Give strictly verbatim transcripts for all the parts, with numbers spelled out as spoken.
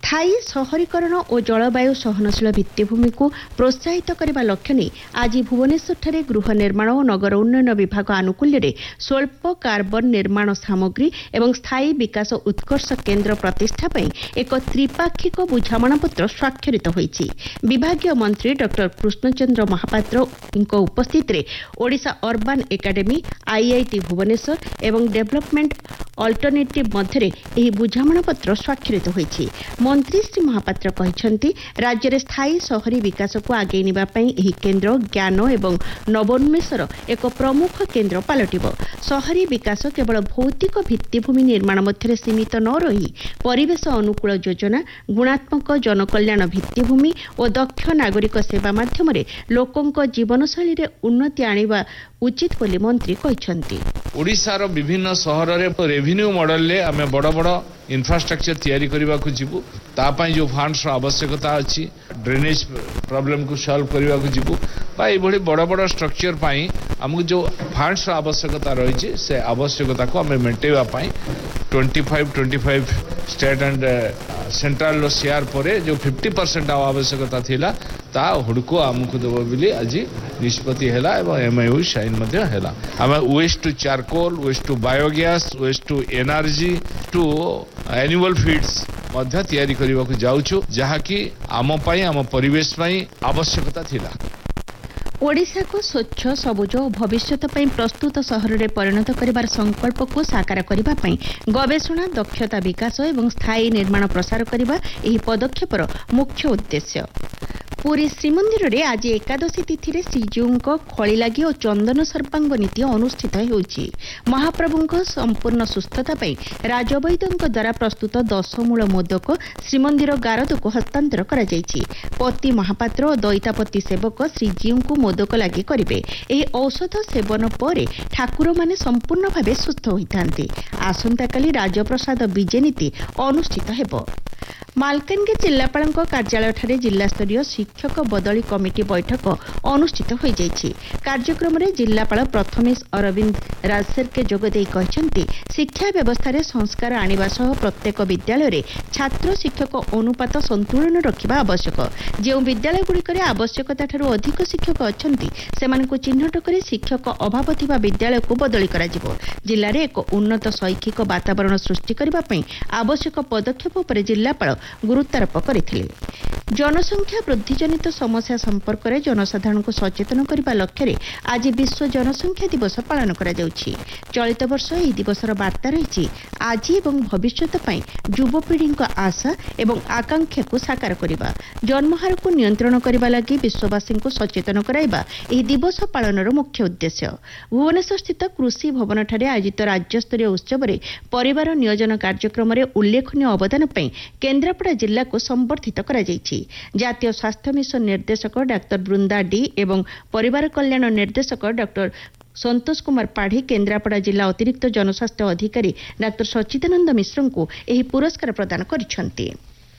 स्थायी सहरीकरण और जलवायु सहनशील भित्तिभूमि को प्रोत्साहित करने लक्ष्य नहीं आज भुवनेश्वर गृह निर्माण और नगर उन्नयन विभाग आनुकूल्य स्वल्प कार्बन निर्माण सामग्री एवं स्थायी विकास उत्कर्ष केन्द्र प्रतिष्ठा एक त्रिपाक्षिक बुझामणापत्र स्वाक्षरित होईछि। विभागीय मंत्री डॉक्टर कृष्णचंद्र महापात्र उपस्थित रे Odisha urban academy IIT Bhubaneswar एवं डेवलपमेंट अल्टरनेटिव मध्य एही बुझामणापत्र स्वाक्षरित होईछि। मंत्री श्री महापात्र कहिसेंति राज्य में स्थायी शहरी विकास को आगे निबा पई एही केन्द्र ज्ञान एवं नवोन्मेषर एक प्रमुख केन्द्र पलटिब। शहरी विकास केवल भौतिक भित्तिभूमि निर्माण मध्य सीमित न रही परिवेश अनुकूल योजना गुणात्मक जनकल्याण भित्तिभूमि और दक्ष नागरिक सेवा माध्यम लोकों जीवनशैली रे उन्नति आनिबा उचित बोली मंत्री कहिसेंति। ओडिशार विभिन्न सहर रे रेवेन्यू मॉडल ले आमे बड़ बड़ इंफ्रास्ट्रक्चर तैयारी करबा को जिबु ता पई जो फंड्स आवश्यकता अछि ड्रेनेज प्रॉब्लम को सॉल्व करबा को जिबु बा ए बड़ी बड़ बड़ स्ट्रक्चर पई हमको जो फंड्स आवश्यकता रही छै से आवश्यकता को हमें मेंटेवा पई पच्चीस पच्चीस स्टेट एंड सेंट्रल शेयर परे जो पचास परसेंट आवश्यकता थिला ता हुडको हमको देबो बिली आज निष्पत्ति हैला एवं एमओयू साइन मध्ये हैला। हम waste to charcoal waste to biogas waste to energy to animal feeds मध्य तैयारी करबा को जाउछु जहा कि आम पई आम परिवेश पई आवश्यकता थिला। ओडिशा को स्वच्छ सबुज और भविष्यत पई प्रस्तुत सहर रे परिणत करिबार संकल्प को साकार करिबा पई गवेषणा दक्षता विकास एवं स्थायी निर्माण प्रसार करिबा एही पदक्षेपर मुख्य उद्देश्य। पुरी श्रीमंदिर रे आज एकादशी तिथि रे श्रीजीउଙ୍କ खळी लागि और चंदन सर्पांग नीति अनुष्ठित होउछि। महाप्रभुଙ୍କ संपूर्ण सुस्थता पई राजवैद्यଙ୍କ द्वारा प्रस्तुत दशमूल मोदक श्रीमंदिर गारद को हस्तांतर करा जायछि। पति महापात्र और दैतापति सेवक श्रीजीउଙ୍କୁ मोदक लागि करिवे। एही औषध सेवन परे ठाकुर माने संपूर्ण भावे सुस्थ होइथांती। आसंता काली राजप्रसाद विजय नीति अनुष्ठित हेबो। मालकानगिरी जिलापाल कार्यालय ठारे जिला स्तरीय शिक्षक बदली कमिटी बैठक अनुष्ठित हो जाइछि। कार्यक्रम में जिलापाल प्रथमेश अरविंद राजसेरके जोगदे कहते शिक्षा व्यवस्था रे संस्कार आनिबा सह प्रत्येक विद्यालय रे छात्र शिक्षक अनुपात संतुलन रखिबा आवश्यक। जो विद्यालय गुड़िक आवश्यकता ठारू अधिक शिक्षक अछंती सेमानकु चिन्हट करी शिक्षक अभाव थिबा विद्यालय को बदली करा जिवो। जिल्ला रे एक उन्नत शैक्षिक वातावरण सृष्टि करबा पई आवश्यक पदक्षेप पर जिल्लापाल गुरुत्वारोप करथिले। जनसंख्या वृद्धि जनित समस्या संपर्क में जनसाधारण को सचेतन करने लक्ष्य रे आज विश्व जनसंख्या दिवस पालन करा जाउछि। चलित वर्ष यह दिवसर वार्ता रही आज एवं भविष्यत पई युवपीढ़ी आशा एवं आकांक्षा को साकार करबा जन्महार को नियंत्रण करबा लागि विश्ववासी को सचेतन कराइबा एही दिवस पालनर मुख्य उद्देश्य। भुवनेश्वर स्थित कृषि भवन ठारे आयोजित राज्य स्तरीय उत्सव रे परिवार नियोजन कार्यक्रम रे उल्लेखनीय अवदान पई केन्द्रापड़ा जिला को संबर्धित करा जायछि। जातीय स्वास्थ्य मिशन निर्देशक डाक्टर बृंदा डी एवं परिवार कल्याण निर्देशक डाक्टर संतोष कुमार पाढ़ी केन्द्रापड़ा जिला अतिरिक्त जनस्वास्थ्य अधिकारी डाक्टर सच्चिदानंद मिश्र को एही पुरस्कार प्रदान करिसेंति।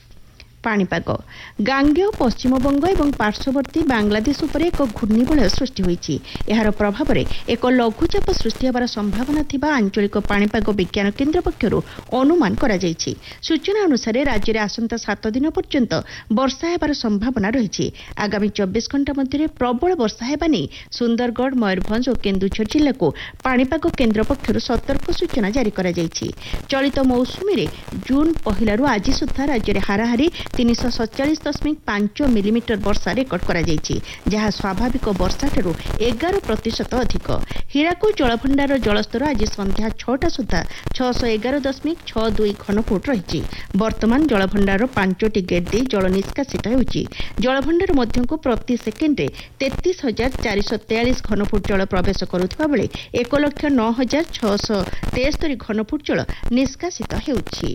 पाणीपाग गांगेय पश्चिमबंग एवं पार्श्ववर्ती बांग्लादेश उपर एक घूर्णिबलय सृष्टि होईछि। एहार प्रभाव में एक लघुचाप सृष्टि होबार संभावना थिबा आंचलिक पाणीपाग विज्ञान केन्द्र पक्षरु अनुमान करा जायछि। सूचना अनुसार राज्य में आसंता सात दिन पर्यंत वर्षा हेबार संभावना रही। आगामी चौबीस घंटा मध्य प्रबल वर्षा हेबा नै सुंदरगढ़ मयूरभंज और केन्दुझर जिला को पाणीपाग केन्द्र पक्षरु सतर्क सूचना जारी करा जायछि। चलित मौसुमी रे जून पहिलारु आज सुद्धा राज्य में हाराहारी तीन सौ सैंतालीस दशमिक पांच मिलीमीटर वर्षा रेकर्ड करा जायछि, जहाँ स्वाभाविक वर्षा ठारू एगार प्रतिशत अधिक। हीराकुद जलभंडार जलस्तर आज संध्या छटा सुधा छह सौ एगार दशमिक छह दुई घनफुट रही। वर्तमान जलभंडार पांचटी गेट दे जल निष्कासित होउछि। जलभंडार मध्यकु प्रति सेकेंडे तैंतीस हजार चार सौ तेयालीस घनफुट जल प्रवेश करुवा बेले एक लक्ष नौ हजार छह सौ तेस्तरी घनफुट जल निष्कासित होउछि।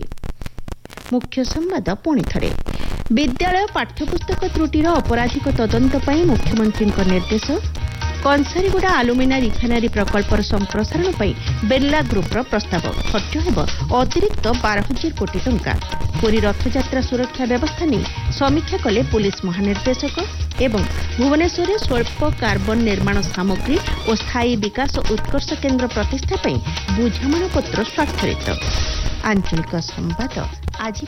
मुख्य संवाद पुणी थरे विद्यालय पाठ्यपुस्तक त्रुटिर अपराधिक तदंत पई मुख्यमंत्री निर्देश। कंसारीगुड़ा आलुमिना रिफाइनारी प्रकल्पर संप्रसारण पई बिरला ग्रुपर प्रस्ताव खर्च हेब अतिरिक्त बारह हजार कोटी टंका। पुरी रथयात्रा सुरक्षा व्यवस्था नहीं समीक्षा कले पुलिस महानिर्देशक एवं भुवनेश्वर स्वल्प कार्बन निर्माण सामग्री और स्थायी विकास उत्कर्ष केन्द्र प्रतिष्ठा पई बुझामणापत्र स्वाक्षरित। आंचलिक संवाद आज।